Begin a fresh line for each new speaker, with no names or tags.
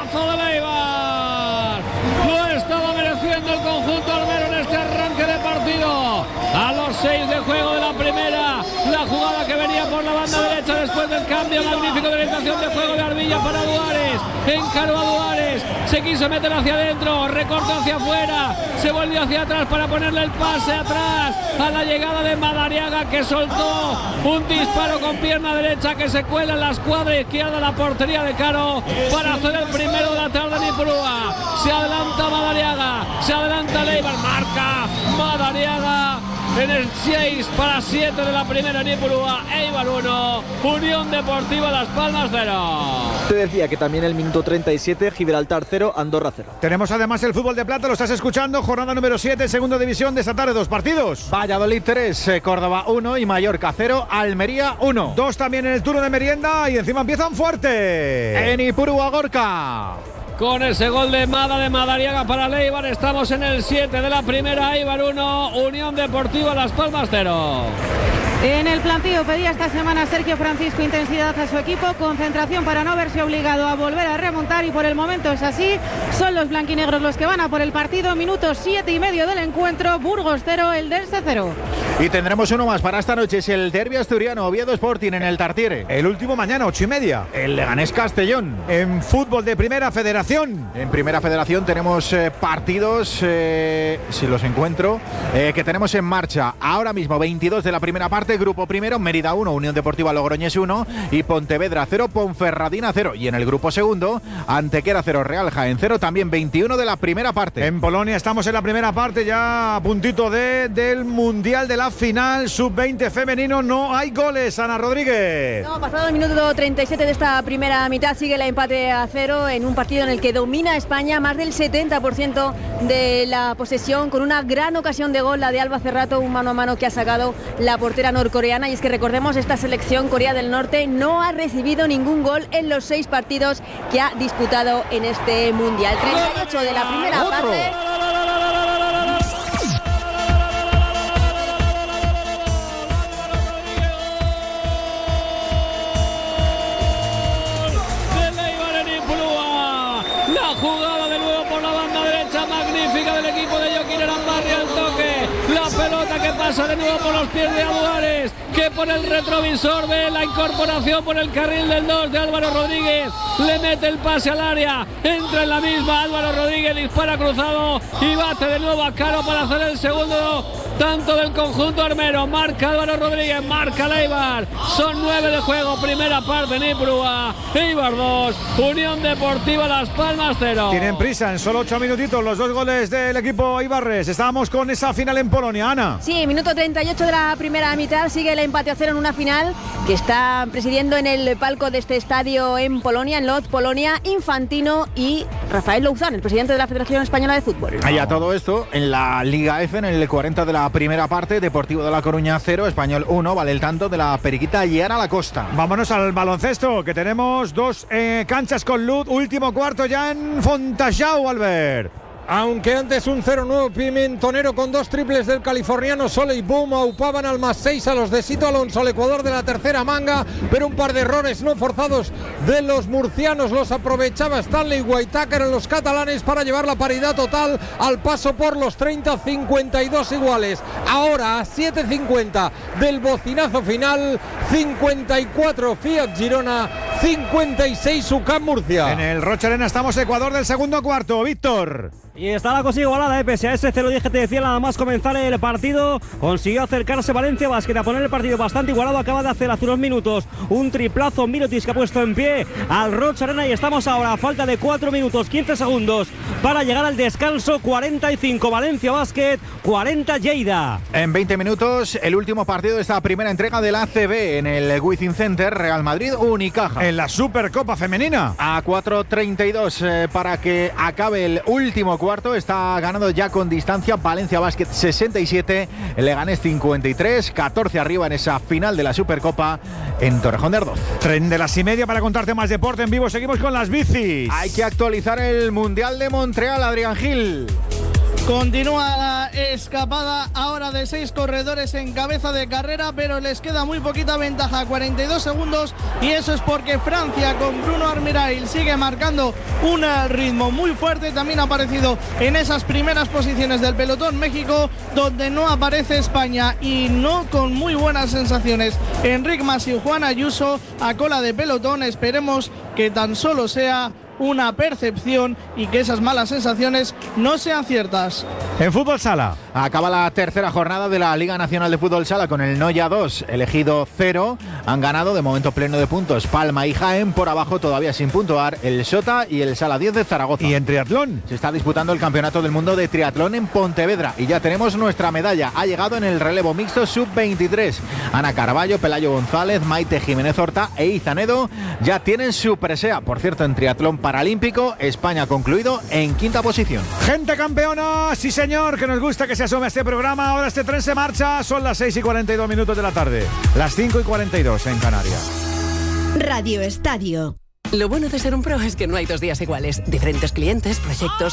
golazo de Leibar. Lo estaba mereciendo el conjunto armero en este arranque de partido. A los 6 de juego de la primera, la jugada que venía por la banda derecha después del cambio magnífico de orientación de juego de Arbilla para Duárez. Encaró a Duárez, se quiso meter hacia adentro, recortó hacia afuera, se volvió hacia atrás para ponerle el pase atrás a la llegada de Madariaga, que soltó un disparo con pierna derecha que se cuela en la escuadra izquierda de la portería de Caro para hacer el primero de la tarde en Ipurúa. Se adelanta Madariaga, se adelanta Leibar, marca Madariaga en el 6-7 de la primera en Ipurúa. Eibar 1, Unión Deportiva Las Palmas 0.
Te decía que también el minuto 37, Gibraltar 0, Andorra 0.
Tenemos además el fútbol de plata, lo estás escuchando, jornada número 7, segunda división de esta tarde, 2 partidos.
Valladolid 3, Córdoba 1 y Mallorca 0, Almería 1.
2 también en el turno de merienda y encima empiezan fuerte.
En Ipurúa, Gorka.
Con ese gol de Madariaga para Leibar, estamos en el 7 de la primera. Eibar 1, Unión Deportiva Las Palmas 0.
En el plantío pedía esta semana Sergio Francisco intensidad a su equipo, concentración para no verse obligado a volver a remontar, y por el momento es así. Son los blanquinegros los que van a por el partido. Minuto 7,5 del encuentro. Burgos 0, Eldense 0.
Y tendremos uno más para esta noche, es el derbi asturiano, Oviedo Sporting en el Tartiere.
El último mañana, 8:30.
El Leganés Castellón.
En fútbol de Primera Federación.
En Primera Federación tenemos partidos, si los encuentro, que tenemos en marcha. Ahora mismo 22 de la primera parte, grupo primero, Mérida 1, Unión Deportiva Logroñés 1 y Pontevedra 0, Ponferradina 0. Y en el grupo segundo, Antequera 0, Real Jaén 0, también 21 de la primera parte.
En Polonia estamos en la primera parte, ya a puntito del Mundial de la final, sub-20 femenino, no hay goles, Ana Rodríguez.
No, pasado el minuto 37 de esta primera mitad, sigue el empate a 0 en un partido en el que domina España, más del 70% de la posesión, con una gran ocasión de gol, la de Alba Cerrato, un mano a mano que ha sacado la portera norcoreana. Y es que recordemos, esta selección Corea del Norte no ha recibido ningún gol en los 6 partidos que ha disputado en este Mundial. 38 de la primera parte.
Que pasa de nuevo por los pies de Aduares, que por el retrovisor ve la incorporación por el carril del 2 de Álvaro Rodríguez, le mete el pase al área, entra en la misma Álvaro Rodríguez, dispara cruzado y bate de nuevo a Caro para hacer el segundo tanto del conjunto armero. Marca Álvaro Rodríguez, marca Leibar. Son 9 de juego, primera parte en Ipurúa. Eibar 2, Unión Deportiva Las Palmas 0.
Tienen prisa, en solo 8 minutitos los 2 goles del equipo Eibarres. Estábamos con esa final en Polonia, Ana.
Sí, minuto 38 de la primera mitad, sigue el empate a 0 en una final que está presidiendo en el palco de este estadio en Polonia, en Lodz, Polonia, Infantino y Rafael Louzán, el presidente de la Federación Española de Fútbol.
Allá todo esto en la Liga F, en el 40 de la primera parte, Deportivo de La Coruña 0, Español 1, vale el tanto de la Periquita y Ana La Costa.
Vámonos al baloncesto, que tenemos 2 canchas con luz, último cuarto ya en Fontajau, Albert.
Aunque antes un 0-9 pimentonero con 2 triples del californiano Sole y Boom aupaban al +6 a los de Sito Alonso, el Ecuador de la tercera manga, pero un par de errores no forzados de los murcianos los aprovechaba Stanley Whitaker en los catalanes para llevar la paridad total al paso por los 30, 52 iguales. Ahora a 7:50 del bocinazo final, 54 Fiat Girona, 56 UCAM Murcia.
En el Rocha Arena estamos Ecuador del segundo cuarto, Víctor.
Y está la cosa igualada, pese a ese 0-10 que te decía nada más comenzar el partido. Consiguió acercarse Valencia Basket a poner el partido bastante igualado. Acaba de hacer hace unos minutos un triplazo Mirotic que ha puesto en pie al Rocha Arena. Y estamos ahora a falta de 4 minutos 15 segundos para llegar al descanso. 45 Valencia Basket, 40 Lleida.
En 20 minutos el último partido de esta primera entrega del ACB en el Wizzing Center, Real Madrid Unicaja.
En la Supercopa Femenina.
A 4:32 para que acabe el último cuarto. Está ganando ya con distancia Valencia Basket 67, Leganés 53, 14 arriba en esa final de la Supercopa en Torrejón de Ardoz.
Tren de las 1:30 para contarte más deporte en vivo. Seguimos con las bicis.
Hay que actualizar el Mundial de Montreal, Adrián Gil.
Continúa la escapada ahora de 6 corredores en cabeza de carrera, pero les queda muy poquita ventaja, 42 segundos, y eso es porque Francia con Bruno Almirall sigue marcando un ritmo muy fuerte. También ha aparecido en esas primeras posiciones del pelotón México, donde no aparece España, y no con muy buenas sensaciones Enric Mas y Juan Ayuso a cola de pelotón. Esperemos que tan solo sea una percepción y que esas malas sensaciones no sean ciertas.
En fútbol sala
acaba la tercera jornada de la Liga Nacional de Fútbol Sala con el Noya 2, elegido 0. Han ganado de momento pleno de puntos Palma y Jaén. Por abajo todavía sin puntuar el Sota y el Sala 10 de Zaragoza.
Y en triatlón
se está disputando el Campeonato del Mundo de Triatlón en Pontevedra y ya tenemos nuestra medalla. Ha llegado en el relevo mixto sub-23. Ana Carballo, Pelayo González, Maite Jiménez Horta e Izanedo ya tienen su presea. Por cierto, en triatlón paralímpico, España ha concluido en 5ª posición.
Gente campeona, sí señor, que nos gusta que se asome a este programa. Ahora este tren se marcha, son las 6:42 de la tarde, las 5:42 en Canarias.
Radio Estadio. Lo bueno de ser un pro es que no hay 2 días iguales. Diferentes clientes, proyectos,